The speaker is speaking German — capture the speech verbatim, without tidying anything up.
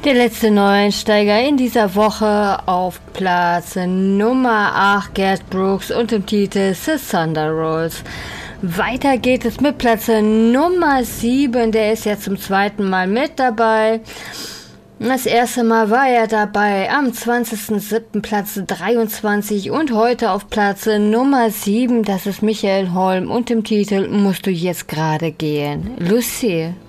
Der letzte Neueinsteiger in dieser Woche auf Platz Nummer acht, Garth Brooks und im Titel The Thunder Rolls. Weiter geht es mit Platz Nummer sieben, der ist ja zum zweiten Mal mit dabei. Das erste Mal war er dabei am zwanzigsten siebten Platz dreiundzwanzig und heute auf Platz Nummer sieben, das ist Michael Holm und im Titel Musst du jetzt gerade gehen. Lucy.